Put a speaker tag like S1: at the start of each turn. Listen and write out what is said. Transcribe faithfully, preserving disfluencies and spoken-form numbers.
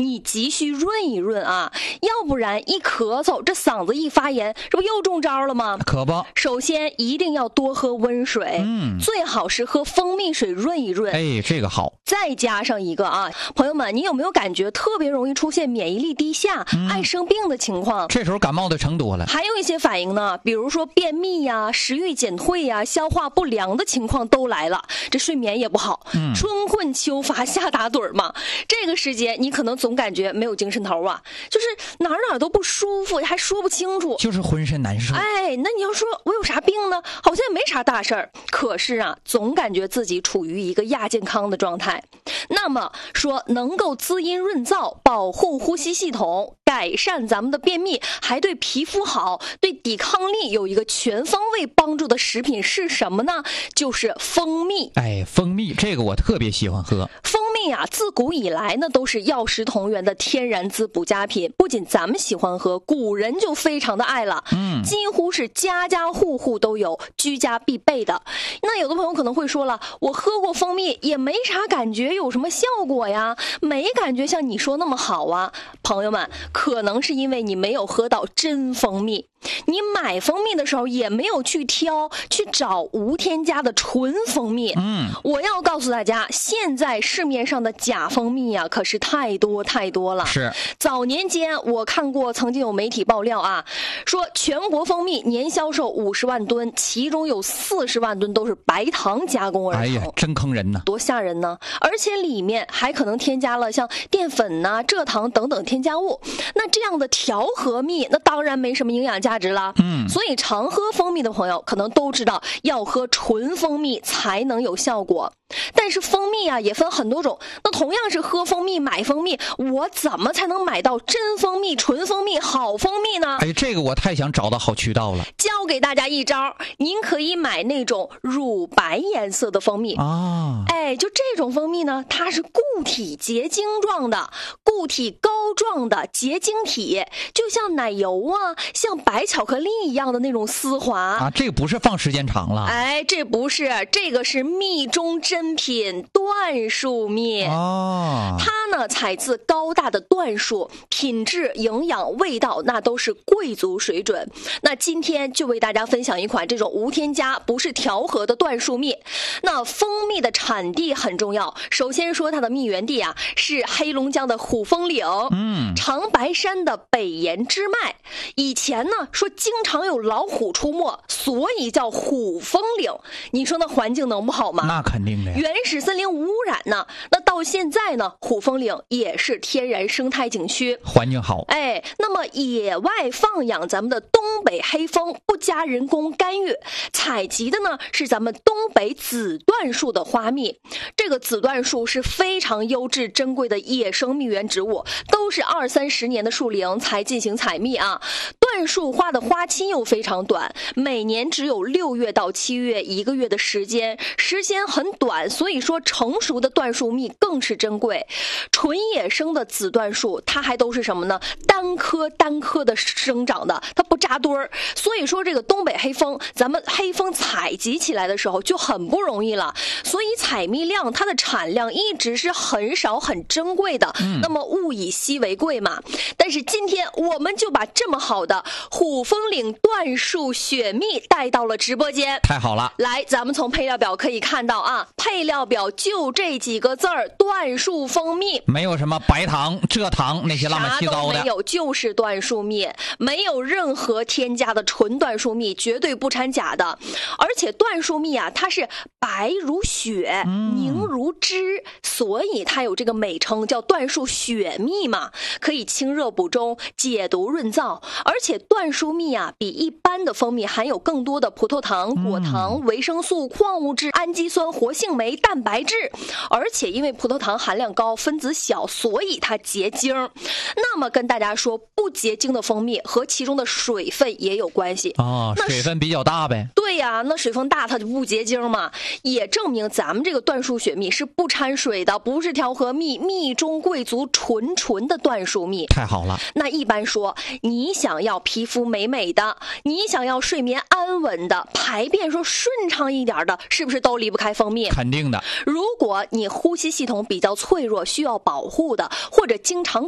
S1: 你急需润一润啊，要不然一咳嗽，这嗓子一发炎，这不又中招了吗？
S2: 可不。
S1: 首先一定要多喝温水，
S2: 嗯，
S1: 最好是喝蜂蜜水润一润。
S2: 哎，这个好。
S1: 再加上一个啊，朋友们，你有没有感觉特别容易出现免疫力低下、嗯、爱生病的情况？
S2: 这时候感冒的成多了。
S1: 还有一些反应呢，比如说便秘呀、食欲减退呀、消化不良的情况都来了，这睡眠也不好，嗯、春困秋乏夏打盹嘛。这个时节你可能总感觉没有精神头啊，就是哪哪都不舒服，还说不清楚，
S2: 就是浑身难受。
S1: 哎，那你要说我有啥病呢？好像也没啥大事儿，可是啊，总感觉自己处于一个亚健康的状态。那么说能够滋阴润燥，保护呼吸系统，改善咱们的便秘，还对皮肤好，对抵抗力有一个全方位帮助的食品是什么呢？就是蜂蜜。
S2: 哎，蜂蜜这个我特别喜欢喝。
S1: 蜂蜜啊，自古以来呢都是药食同源的天然滋补佳品，不仅咱们喜欢喝，古人就非常的爱了，嗯，几乎是家家户户都有，居家必备的。那有的朋友可能会说了，我喝过蜂蜜也没啥感觉，有什么效果呀？没感觉像你说那么好啊。朋友们，可能是因为你没有喝到真蜂蜜，你买蜂蜜的时候也没有去挑去找无添加的纯蜂蜜。嗯，我要告诉大家，现在市面上的假蜂蜜啊可是太多太多了。
S2: 是，
S1: 早年间我看过曾经有媒体爆料啊，说全国蜂蜜年销售五十万吨，其中有四十万吨都是白糖加工而成。
S2: 哎呀，真坑人呐，
S1: 多吓人呢！而且里面还可能添加了像淀粉呐、蔗糖等等添加物，那这样的调和蜜那当然没什么营养价值了。嗯，所以常喝蜂蜜的朋友可能都知道要喝纯蜂蜜才能有效果。但是蜂蜜啊也分很多种，那同样是喝蜂蜜买蜂蜜，我怎么才能买到真蜂蜜、纯蜂蜜、好蜂蜜呢？
S2: 哎，这个我太想找到好渠道了。
S1: 教给大家一招，您可以买那种乳白颜色的蜂蜜啊。哎，就这种蜂蜜呢，它是固体结晶状的，固体膏状的结晶体，就像奶油啊，像白巧克力一样的那种丝滑
S2: 啊。这个不是放时间长了？
S1: 哎，这不是，这个是蜜中真品椴树蜜哦。它呢采自高大的椴树，品质、营养、味道那都是贵族水准。那今天就为大家分享一款这种无添加、不是调和的椴树蜜。那蜂蜜的产地很重要，首先说它的蜜源地啊是黑龙江的虎峰岭，嗯，长白山的北岩支脉。以前呢说经常有老虎出没，所以叫虎峰岭。你说那环境能不好吗？
S2: 那肯定的，
S1: 原始森林无污染呢。那到现在呢，虎峰岭也是天然生态景区，
S2: 环境好。
S1: 哎，那么野外放养咱们的东北黑蜂，不加人工干预，采集的呢是咱们东北紫椴树的花蜜。这个紫椴树是非常优质珍贵的野生蜜源植物，都是二三十年的树龄才进行采蜜啊。椴树花的花期又非常短，每年只有六月到七月一个月的时间，时间很短，所以说成熟的椴树蜜更是珍贵。纯野生的紫椴树，它还都是什么呢？单棵单棵的生长的，它不扎堆儿。所以说这个东北黑蜂，咱们黑蜂采集起来的时候就很不容易了，所以采蜜量它的产量一直是很少很珍贵的。嗯，那么物以稀为贵嘛。但是今天我们就把这么好的虎峰岭椴树雪蜜带到了直播间，
S2: 太好了。
S1: 来，咱们从配料表可以看到啊，配料表就这几个字儿，椴树蜂蜜，
S2: 没有什么白糖、蔗糖那些乱七八糟的，
S1: 啥都没有，就是椴树蜜，没有任何添加的纯椴树蜜，绝对不掺假的。而且椴树蜜啊，它是白如雪，凝如脂，所以它有这个美称叫椴树雪蜜嘛，可以清热补中、解毒润燥。而且椴树蜜啊，比一般的蜂蜜含有更多的葡萄糖、果糖、维生素、矿物质、氨基酸、活性酶、蛋白质。而且因为葡萄糖含量高，分子小，所以它结晶。那么跟大家说，不结晶的蜂蜜和其中的水分也有关系
S2: 哦，水分比较大呗。
S1: 对呀，那水分大它就不结晶嘛，也证明咱们这个椴树雪蜜是不掺水的，不是调和蜜，蜜中贵族纯纯的椴树蜜。
S2: 太好了。
S1: 那一般说，你想要皮肤美美的，你想要睡眠安稳的，排便说顺畅一点的，是不是都离不开蜂蜜？
S2: 肯定的。
S1: 如果你呼吸系统比较脆弱，需要保护的，或者经常